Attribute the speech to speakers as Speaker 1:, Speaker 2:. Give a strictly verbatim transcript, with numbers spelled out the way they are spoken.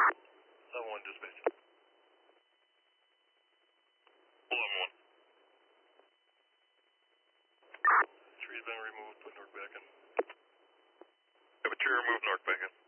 Speaker 1: seven one dispatch.
Speaker 2: eleven one.
Speaker 1: Tree's been removed, put Nork back in.
Speaker 2: Have a tree removed, Nork back in.